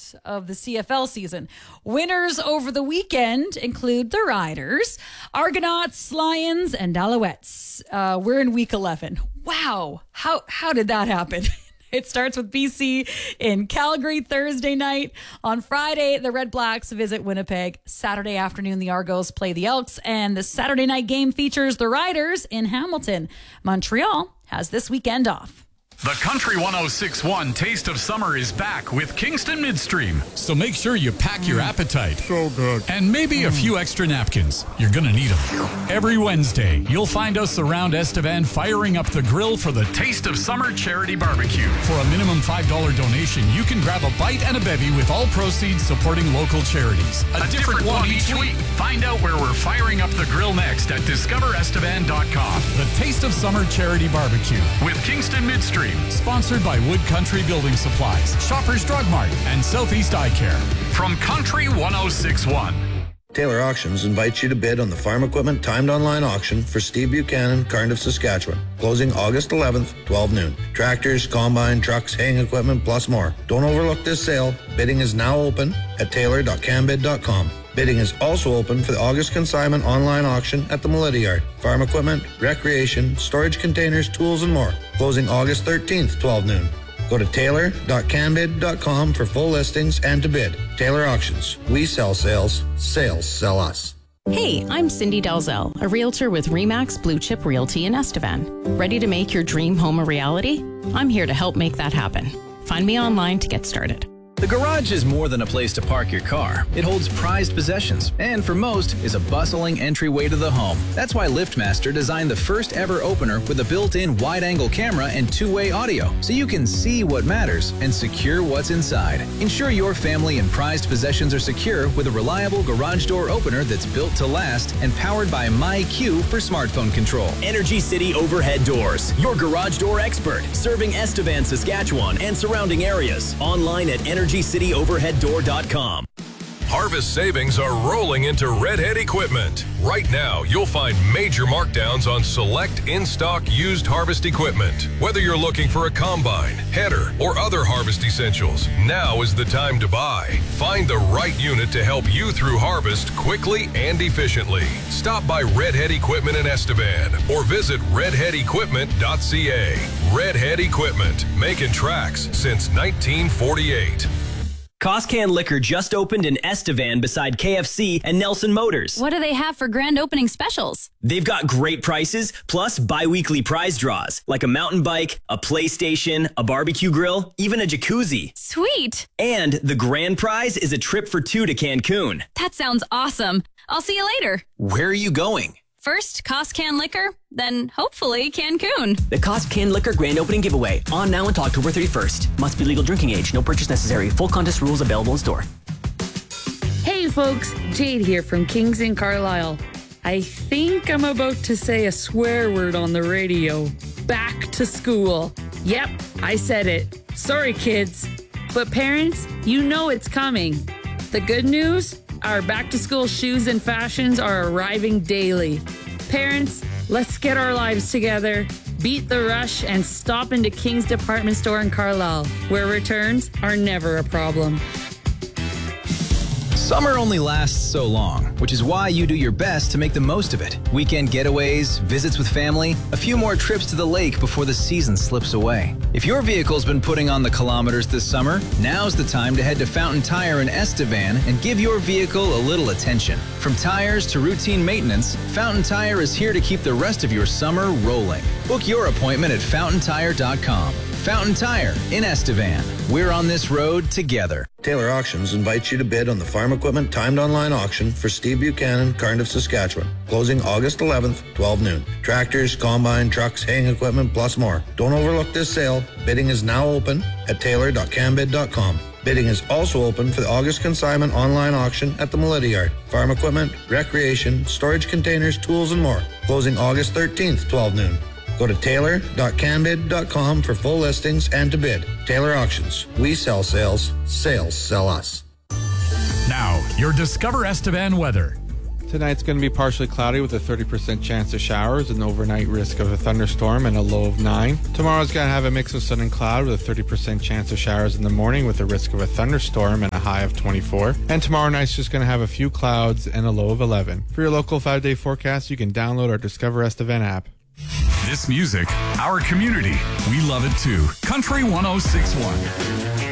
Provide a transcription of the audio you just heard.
of the CFL season. Winners over the weekend include the Riders, Argonauts, Lions, and Alouettes. We're in week 11. Wow. How did that happen? It starts with BC in Calgary Thursday night. On Friday, the Red Blacks visit Winnipeg. Saturday afternoon, the Argos play the Elks. And the Saturday night game features the Riders in Hamilton. Montreal has this weekend off. The Country 106.1 Taste of Summer is back with Kingston Midstream. So make sure you pack your appetite. So good. And maybe a few extra napkins. You're going to need them. Every Wednesday, you'll find us around Estevan firing up the grill for the Taste of Summer Charity Barbecue. For a minimum $5 donation, you can grab a bite and a bevy with all proceeds supporting local charities. A different one each week. Find out where we're firing up the grill next at discoverestevan.com. The Taste of Summer Charity Barbecue with Kingston Midstream. Sponsored by Wood Country Building Supplies, Shoppers Drug Mart, and Southeast Eye Care. From Country 106.1. Taylor Auctions invites you to bid on the farm equipment timed online auction for Steve Buchanan, Cardiff, Saskatchewan. Closing August 11th, 12 noon. Tractors, combine, trucks, haying equipment, plus more. Don't overlook this sale. Bidding is now open at taylor.canbid.com. Bidding is also open for the August consignment online auction at the Melita Yard. Farm equipment, recreation, storage containers, tools, and more. Closing August 13th, 12 noon. Go to taylor.canbid.com for full listings and to bid. Taylor Auctions. We sell sales. Sales sell us. Hey, I'm Cindy Dalzell, a realtor with RE/MAX Blue Chip Realty in Estevan. Ready to make your dream home a reality? I'm here to help make that happen. Find me online to get started. The garage is more than a place to park your car. It holds prized possessions, and for most, is a bustling entryway to the home. That's why LiftMaster designed the first ever opener with a built-in wide-angle camera and two-way audio, so you can see what matters and secure what's inside. Ensure your family and prized possessions are secure with a reliable garage door opener that's built to last and powered by MyQ for smartphone control. Energy City Overhead Doors, your garage door expert, serving Estevan, Saskatchewan, and surrounding areas. Online at EnergyCityOverheadDoor.com. Harvest savings are rolling into Redhead Equipment. Right now, you'll find major markdowns on select in-stock used harvest equipment. Whether you're looking for a combine, header, or other harvest essentials, now is the time to buy. Find the right unit to help you through harvest quickly and efficiently. Stop by Redhead Equipment in Estevan or visit redheadequipment.ca. Redhead Equipment, making tracks since 1948. Costcan Liquor just opened in Estevan beside KFC and Nelson Motors. What do they have for grand opening specials? They've got great prices, plus bi-weekly prize draws, like a mountain bike, a PlayStation, a barbecue grill, even a jacuzzi. Sweet! And the grand prize is a trip for two to Cancun. That sounds awesome. I'll see you later. Where are you going? First, Costcan Liquor, then hopefully Cancun. The Costcan Liquor Grand Opening Giveaway, on now until October 31st. Must be legal drinking age, no purchase necessary. Full contest rules available in store. Hey folks, Jade here from Kings in Carlisle. I think I'm about to say a swear word on the radio. Back to school. Yep, I said it. Sorry kids. But parents, you know it's coming. The good news? Our back-to-school shoes and fashions are arriving daily. Parents, let's get our lives together, beat the rush, and stop into King's Department Store in Carlisle, where returns are never a problem. Summer only lasts so long, which is why you do your best to make the most of it. Weekend getaways, visits with family, a few more trips to the lake before the season slips away. If your vehicle's been putting on the kilometers this summer, now's the time to head to Fountain Tire in Estevan and give your vehicle a little attention. From tires to routine maintenance, Fountain Tire is here to keep the rest of your summer rolling. Book your appointment at fountaintire.com. Fountain Tire in Estevan. We're on this road together. Taylor Auctions invites you to bid on the farm equipment timed online auction for Steve Buchanan, Cardiff, Saskatchewan. Closing August 11th, 12 noon. Tractors, combine, trucks, haying equipment, plus more. Don't overlook this sale. Bidding is now open at taylor.canbid.com. Bidding is also open for the August consignment online auction at the Melita Yard. Farm equipment, recreation, storage containers, tools, and more. Closing August 13th, 12 noon. Go to taylor.canbid.com for full listings and to bid. Taylor Auctions. We sell sales. Sales sell us. Now, your Discover Estevan weather. Tonight's going to be partially cloudy with a 30% chance of showers, an overnight risk of a thunderstorm, and a low of 9. Tomorrow's going to have a mix of sun and cloud with a 30% chance of showers in the morning with a risk of a thunderstorm and a high of 24. And tomorrow night's just going to have a few clouds and a low of 11. For your local 5-day forecast, you can download our Discover Estevan app. This music, our community, we love it too. Country 106.1.